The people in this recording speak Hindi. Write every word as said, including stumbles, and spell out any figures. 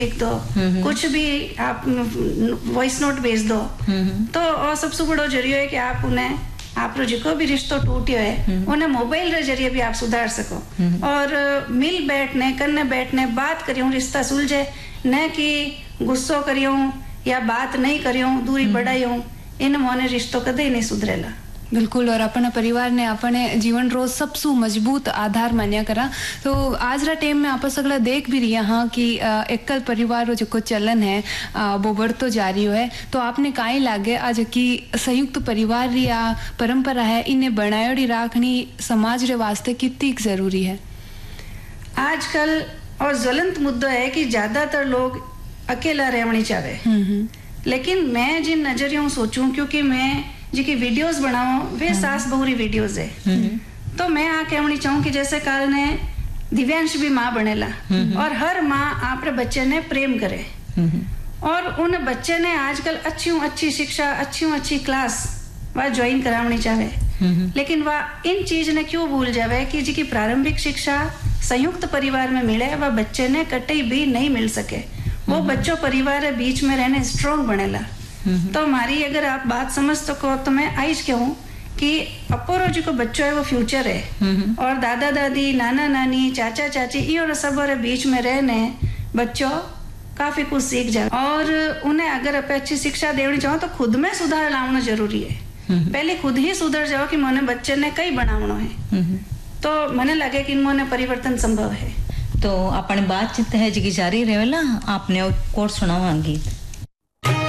लिख दो, कुछ भी आप वॉइस नोट भेज दो, तो और सबसे बड़ो जरियो है कि आप उन्हें आप जो भी रिश्तो टूटियो है उन्हें मोबाइल रे जरिए भी आप सुधार सको। और मिल बैठने करने बैठने बात करियो रिश्ता सुलझे, न कि गुस्सो करियो या बात नहीं करियो दूरी बढ़ाइयो, इन मोने रिश्तो कदे नहीं सुधरेला। बिल्कुल। और अपना परिवार ने अपने जीवन रो सबसे मजबूत आधार मान्या करा। तो आज रा टाइम में आप सगला देख भी रही हाँ कि एकल परिवार रो जो चलन है वो बढ़तो जा रही है। तो आपने काई लागे आज की संयुक्त परिवार री आ परंपरा है इन्हें बनायोड़ी राखनी समाज रे वास्ते कितनी जरूरी है? आजकल और ज्वलंत मुद्दा है कि ज्यादातर लोग अकेला रहनी चाहे, लेकिन मैं जिन नजरियों सोचूं, क्योंकि मैं जी की वीडियोस बनाऊं वे सास बहुरी वीडियोस है, तो मैं आ कहनी चाहूँ कि जैसे काल ने दिव्यांश भी माँ बनेला और हर माँ आपरे बच्चे ने प्रेम करे और उन बच्चे ने आजकल अच्छी अच्छी शिक्षा अच्छी अच्छी क्लास वह ज्वाइन करावनी चाहे, लेकिन वह इन चीज ने क्यों भूल जावे कि जी की प्रारंभिक शिक्षा संयुक्त परिवार में मिले वह बच्चे ने कतई भी नहीं मिल सके। वो बच्चों परिवार के बीच में रहने स्ट्रॉन्ग बनेला। तो हमारी अगर आप बात समझ सको तो मैं आइज कहूँ कि अपोरो जी को बच्चों है वो फ्यूचर है, और दादा दादी नाना नानी चाचा चाची ये सब बीच में रहने बच्चों काफी कुछ सीख जाए। और उन्हें अगर आप अच्छी शिक्षा देनी चाहो तो खुद में सुधार लाना जरूरी है। पहले खुद ही सुधर जाओ कि मैंने बच्चे ने कई बनावना है, तो मैंने लगे कि इनमें परिवर्तन संभव है। तो अपने बातचीत है जी जारी रहेला, आपने कोर्स सुनाओ गीत।